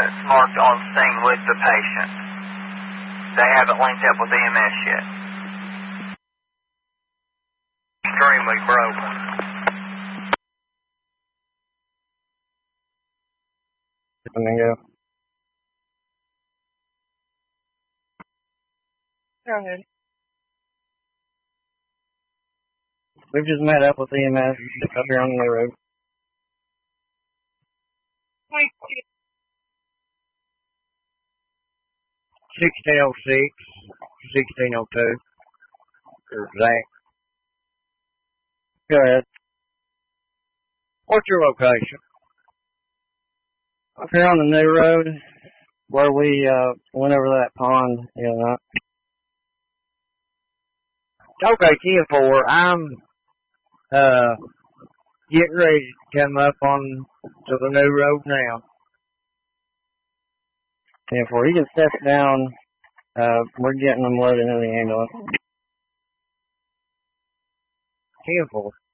that's marked on the scene with the patient. They haven't linked up with EMS yet. Extremely broken. Go. Go ahead. We've just met up with EMS up here on the new road. 1606, 1602. Or Zach. Go ahead. What's your location? Up here on the new road, where we went over that pond the other night. Okay, Kia 4, I'm getting ready to come up on to the new road now. Kia 4, you can step down. We're getting them loaded in the ambulance. Kia 4.